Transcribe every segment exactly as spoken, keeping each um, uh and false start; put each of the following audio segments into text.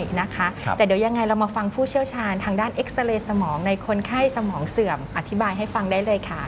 นะคะแต่เดี๋ยวยังไงเรามาฟังผู้เชี่ยวชาญทางด้านเอ็กซเรย์สมองในคนไข้สมองเสื่อมอธิบายให้ฟังได้เลยค่ะ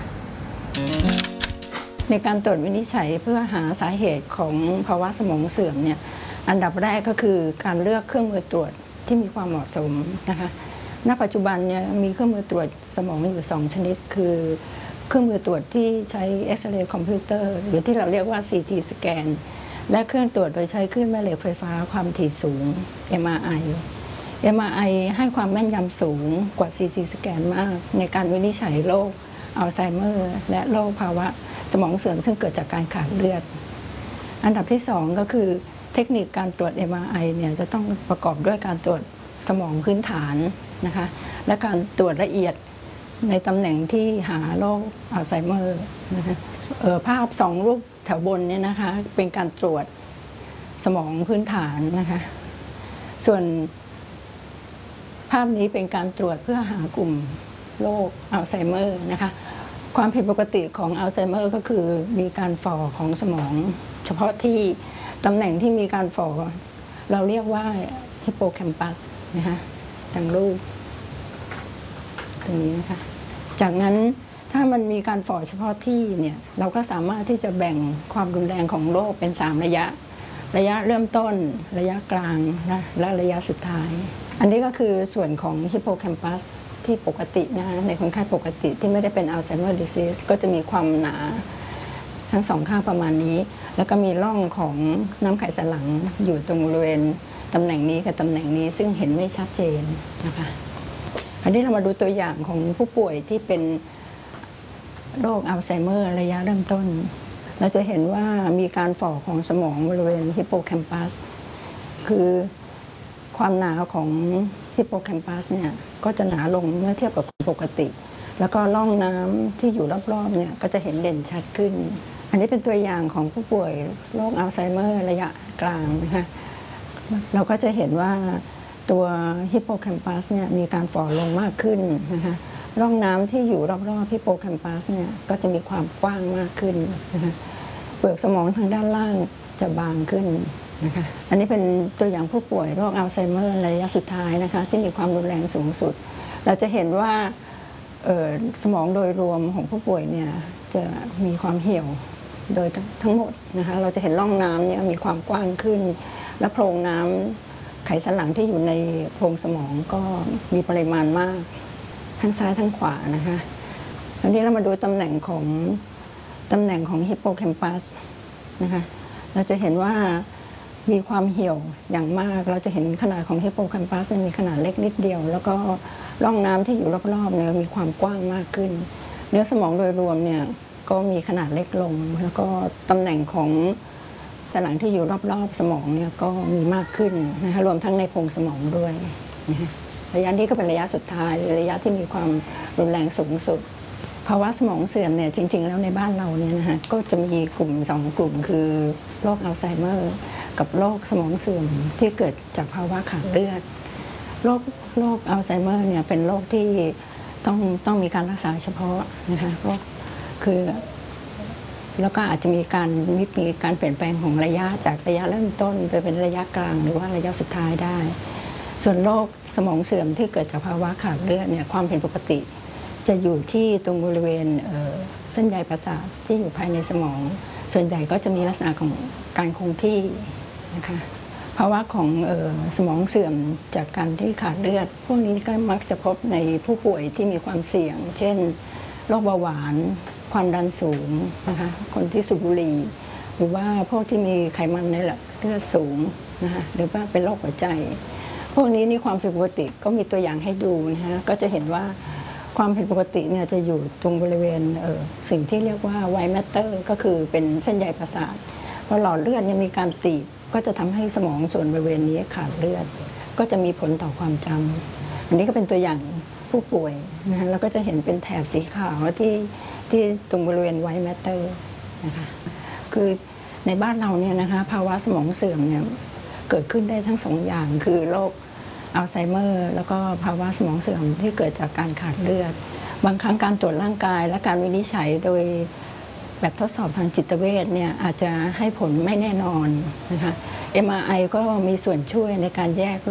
ในการตรวจวินิจฉัยเพื่อหาสาเหตุของภาวะสมองเสื่อมเนี่ยอันดับแรกก็คือการเลือกเครื่องมือตรวจที่มีความเหมาะสมนะคะณปัจจุบันเนี่ยมีเครื่องมือตรวจสมองอยู่สองชนิดคือเครื่องมือตรวจที่ใช้เอ็กซเรย์คอมพิวเตอร์หรือที่เราเรียกว่า ซี ที สแกนและเครื่องตรวจโดยใช้คลื่นแม่เหล็กไฟฟ้าความถี่สูง เอ็ม อาร์ ไอ เอ็ม อาร์ ไอ ให้ความแม่นยำสูงกว่า ซี ที สแกนมากในการวินิจฉัยโรคอัลไซเมอร์และโรคภาวะสมองเสื่อมซึ่งเกิดจากการขาดเลือดอันดับที่สองก็คือเทคนิคการตรวจ เอ็ม อาร์ ไอ เนี่ยจะต้องประกอบด้วยการตรวจสมองพื้นฐานนะคะและการตรวจละเอียดในตำแหน่งที่หาโรคอัลไซเมอร์นะคะเออภาพสองรูปแถวบนเนี่ยนะคะเป็นการตรวจสมองพื้นฐานนะคะส่วนภาพนี้เป็นการตรวจเพื่อหากลุ่มโรคอัลไซเมอร์นะคะความผิดปกติของอัลไซเมอร์ก็คือมีการฝ่อของสมองเฉพาะที่ตำแหน่งที่มีการฝ่อเราเรียกว่าฮิปโปแคมปัสนะคะทางรูปตรงนี้นะคะจากนั้นถ้ามันมีการฝ่อเฉพาะที่เนี่ยเราก็สามารถที่จะแบ่งความรุนแรงของโรคเป็นสามระยะระยะเริ่มต้นระยะกลางนะและระยะสุดท้ายอันนี้ก็คือส่วนของฮิปโปแคมปัสที่ปกตินะคะในคนไข้ปกติที่ไม่ได้เป็นอัลไซเมอร์ดิซีสก็จะมีความหนาทั้งสองข้างประมาณนี้แล้วก็มีร่องของน้ำไขสันหลังอยู่ตรงบริเวณตำแหน่งนี้กับตำแหน่งนี้ซึ่งเห็นไม่ชัดเจนนะคะอันนี้เรามาดูตัวอย่างของผู้ป่วยที่เป็นโรคอัลไซเมอร์ระยะเริ่มต้นเราจะเห็นว่ามีการฝ่อของสมองบริเวณฮิปโปแคมปัสคือความหนาของฮิปโปแคมปัสเนี่ยก็จะหนาลงเมื่อเทียบกับคนปกติแล้วก็ร่องน้ำที่อยู่รอบๆเนี่ยก็จะเห็นเด่นชัดขึ้นอันนี้เป็นตัวอย่างของผู้ป่วยโรคอัลไซเมอร์ระยะกลางนะคะเราก็จะเห็นว่าตัวฮิปโปแคมปัสเนี่ยมีการฝ่อลงมากขึ้นนะคะร่องน้ำที่อยู่รอบๆฮิปโปแคมปัสเนี่ยก็จะมีความกว้างมากขึ้นนะคะเปลือกสมองทางด้านล่างจะบางขึ้นนะคะอันนี้เป็นตัวอย่างผู้ป่วยโรคอัลไซเมอร์ระยะสุดท้ายนะคะที่มีความรุนแรงสูงสุดเราจะเห็นว่าสมองโดยรวมของผู้ป่วยเนี่ยจะมีความเหี่ยวโดยทั้งหมดนะคะเราจะเห็นร่องน้ำเนี่ยมีความกว้างขึ้นและโพรงน้ำไขสันหลังที่อยู่ในโพรงสมองก็มีปริมาณมากทั้งซ้ายทั้งขวานะคะอันนี้เรามาดูตำแหน่งของตำแหน่งของฮิปโปแคมปัสนะคะเราจะเห็นว่ามีความเหี่ยวอย่างมากเราจะเห็นขนาดของฮิปโปแคมปัสมีขนาดเล็กนิดเดียวแล้วก็ร่องน้ำที่อยู่รอบๆเนี่ยมีความกว้างมากขึ้นเนื้อสมองโดยรวมเนี่ยก็มีขนาดเล็กลงแล้วก็ตำแหน่งของสันหลังที่อยู่รอบๆสมองเนี่ยก็มีมากขึ้นนะคะรวมทั้งในโพรงสมองด้วยนะคะระยะนี้ก็เป็นระยะสุดท้ายระยะที่มีความรุนแรงสูงสุดภาวะสมองเสื่อมเนี่ยจริงๆแล้วในบ้านเราเนี่ยนะคะก็จะมีกลุ่มสองกลุ่มคือโรคอัลไซเมอร์กับโรคสมองเสื่อมที่เกิดจากภาวะขาดเลือดโรคโรคอัลไซเมอร์เนี่ยเป็นโรคที่ต้องต้องมีการรักษาเฉพาะนะคะโรคคือแล้วก็อาจจะมีการมีการเปลี่ยนแปลงของระยะจากระยะเริ่มต้นไปเป็นระยะกลางหรือว่าระยะสุดท้ายได้ส่วนโรคสมองเสื่อมที่เกิดจากภาวะขาดเลือดเนี่ยความผิดปกติจะอยู่ที่ตรงบริเวณเส้นใยประสาทที่อยู่ภายในสมองส่วนใหญ่ก็จะมีลักษณะของการคงที่นะคะภาวะของเอ่อสมองเสื่อมจากการที่ขาดเลือดพวกนี้ก็มักจะพบในผู้ป่วยที่มีความเสี่ยงเช่นโรคเบาหวานความดันสูงนะคะคนที่สูบบุหรี่หรือว่าพวกที่มีไขมันในเลือดสูงนะคะหรือว่าเป็นโรคหัวใจพวกนี้นี่ความผิดปกติก็มีตัวอย่างให้ดูนะคะก็จะเห็นว่าความผิดปกติเนี่ยจะอยู่ตรงบริเวณสิ่งที่เรียกว่าไวท์แมตเตอร์ก็คือเป็นเส้นใยประสาทพอหลอดเลือดเนี่ยมีการตีบก็จะทำให้สมองส่วนบริเวณนี้ขาดเลือดก็จะมีผลต่อความจำอันนี้ก็เป็นตัวอย่างผู้ป่วยนะแล้วก็จะเห็นเป็นแถบสีขาวที่ที่ตรงบริเวณไวท์แมตเตอร์นะคะคือในบ้านเราเนี่ยนะคะภาวะสมองเสื่อมเนี่ยเกิดขึ้นได้ทั้งสองอย่างคือโรคอัลไซเมอร์แล้วก็ภาวะสมองเสื่อมที่เกิดจากการขาดเลือดบางครั้งการตรวจร่างกายและการวินิจฉัยโดยแบบทดสอบทางจิตเวชเนี่ยอาจจะให้ผลไม่แน่นอนนะคะ เอ็ม อาร์ ไอ ก็มีส่วนช่วยในการแยก